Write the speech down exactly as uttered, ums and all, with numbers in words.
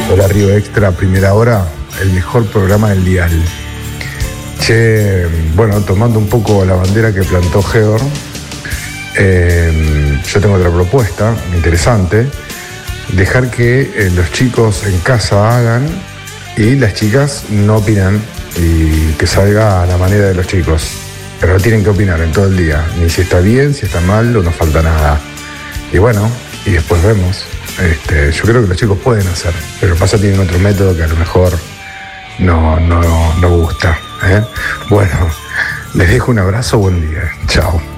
Hola Río Extra, primera hora, el mejor programa del dial. Che, bueno, tomando un poco la bandera que plantó Georg, eh, yo tengo otra propuesta interesante, dejar que eh, los chicos en casa hagan y las chicas no opinan y que salga a la manera de los chicos, pero no tienen que opinar en todo el día, ni si está bien, si está mal o no falta nada. Y bueno, y después vemos. Este, yo creo que los chicos pueden hacer, pero pasa tienen otro método que a lo mejor no, no, no gusta, ¿eh? Bueno, les dejo un abrazo, buen día, chao.